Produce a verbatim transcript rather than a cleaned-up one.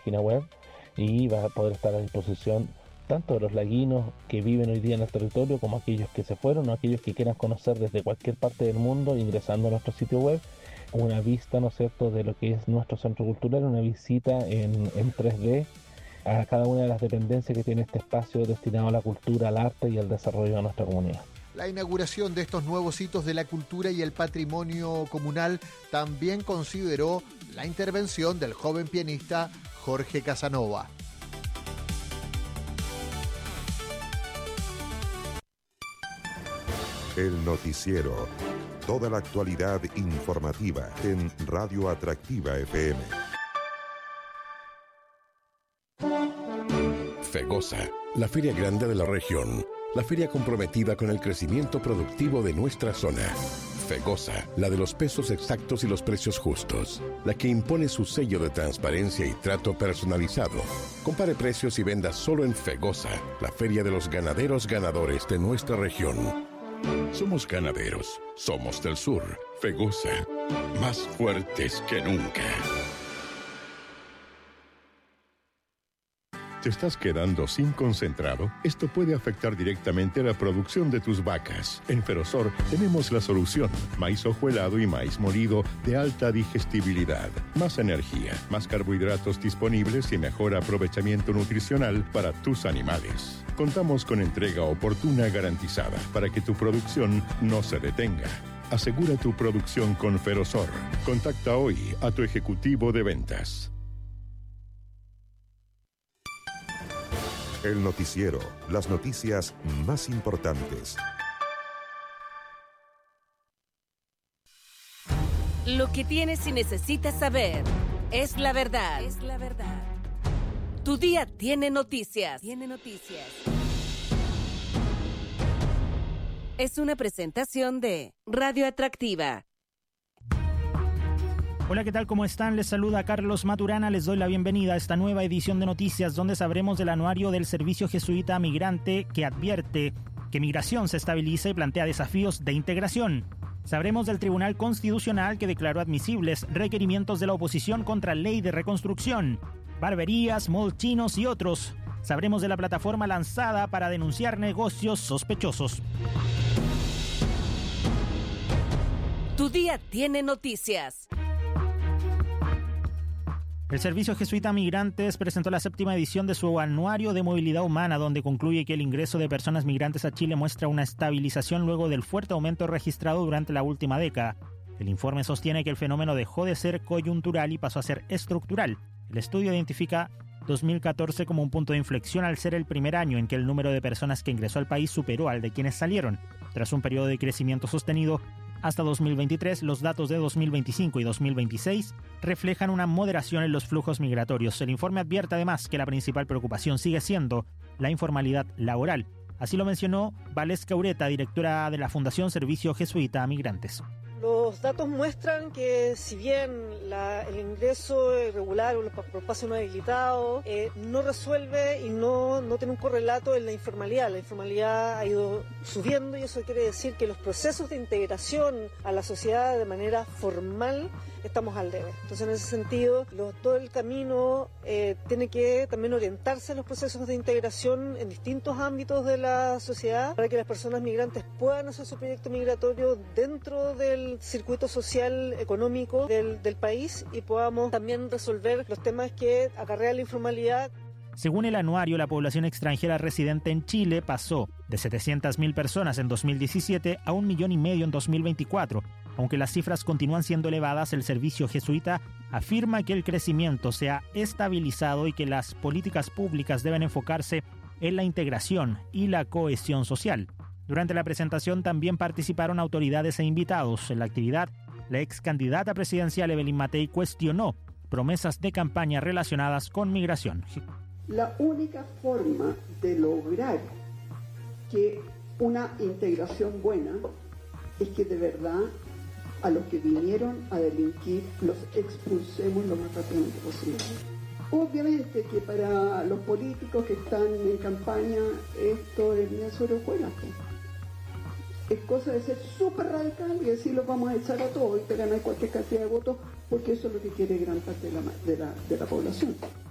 página web y va a poder estar a disposición tanto de los laguinos que viven hoy día en el territorio como aquellos que se fueron o aquellos que quieran conocer desde cualquier parte del mundo ingresando a nuestro sitio web una vista, ¿no es cierto?, de lo que es nuestro centro cultural, una visita en, en tres D a cada una de las dependencias que tiene este espacio destinado a la cultura, al arte y al desarrollo de nuestra comunidad. La inauguración de estos nuevos hitos de la cultura y el patrimonio comunal también consideró la intervención del joven pianista Jorge Casanova. El noticiero. Toda la actualidad informativa en Radio Atractiva F M. FEGOSA, la feria grande de la región. La feria comprometida con el crecimiento productivo de nuestra zona. FEGOSA, la de los pesos exactos y los precios justos. La que impone su sello de transparencia y trato personalizado. Compare precios y venda solo en FEGOSA, la feria de los ganaderos ganadores de nuestra región. Somos ganaderos, somos del sur. FEGOSA, más fuertes que nunca. ¿Te estás quedando sin concentrado? Esto puede afectar directamente la producción de tus vacas. En Ferosor tenemos la solución. Maíz hojuelado y maíz molido de alta digestibilidad. Más energía, más carbohidratos disponibles y mejor aprovechamiento nutricional para tus animales. Contamos con entrega oportuna garantizada para que tu producción no se detenga. Asegura tu producción con Ferosor. Contacta hoy a tu ejecutivo de ventas. El noticiero, las noticias más importantes. Lo que tienes y necesitas saber es la verdad. Es la verdad. Tu día tiene noticias. Tiene noticias. Es una presentación de Radio Atractiva. Hola, ¿qué tal? ¿Cómo están? Les saluda Carlos Maturana. Les doy la bienvenida a esta nueva edición de noticias donde sabremos del anuario del Servicio Jesuita Migrante que advierte que migración se estabiliza y plantea desafíos de integración. Sabremos del Tribunal Constitucional que declaró admisibles requerimientos de la oposición contra ley de reconstrucción, barberías, mall chinos y otros. Sabremos de la plataforma lanzada para denunciar negocios sospechosos. Tu día tiene noticias. El Servicio Jesuita Migrantes presentó la séptima edición de su anuario de movilidad humana, donde concluye que el ingreso de personas migrantes a Chile muestra una estabilización luego del fuerte aumento registrado durante la última década. El informe sostiene que el fenómeno dejó de ser coyuntural y pasó a ser estructural. El estudio identifica dos mil catorce como un punto de inflexión al ser el primer año en que el número de personas que ingresó al país superó al de quienes salieron. Tras un periodo de crecimiento sostenido, hasta dos mil veintitrés, los datos de dos mil veinticinco y dos mil veintiséis reflejan una moderación en los flujos migratorios. El informe advierte además que la principal preocupación sigue siendo la informalidad laboral. Así lo mencionó Valesca Ureta, directora de la Fundación Servicio Jesuita a Migrantes. Los datos muestran que si bien la, el ingreso irregular o por pase no habilitado eh, no resuelve y no, no tiene un correlato en la informalidad, la informalidad ha ido subiendo y eso quiere decir que los procesos de integración a la sociedad de manera formal estamos al debe. Entonces en ese sentido lo, todo el camino eh, tiene que también orientarse a los procesos de integración en distintos ámbitos de la sociedad para que las personas migrantes puedan hacer su proyecto migratorio dentro del circuito social económico del, del país y podamos también resolver los temas que acarrea la informalidad. Según el anuario, la población extranjera residente en Chile pasó de setecientas mil personas en dos mil diecisiete a un millón y medio en dos mil veinticuatro. Aunque las cifras continúan siendo elevadas, el Servicio Jesuita afirma que el crecimiento se ha estabilizado y que las políticas públicas deben enfocarse en la integración y la cohesión social. Durante la presentación también participaron autoridades e invitados. En la actividad, la ex candidata presidencial Evelyn Matei cuestionó promesas de campaña relacionadas con migración. La única forma de lograr que una integración buena es que de verdad a los que vinieron a delinquir los expulsemos lo más rápidamente posible. Obviamente que para los políticos que están en campaña esto es bien sobre hojuelas. Es cosa de ser súper radical y decir los vamos a echar a todos y te ganar cualquier cantidad de votos porque eso es lo que quiere gran parte de la, de la, de la población.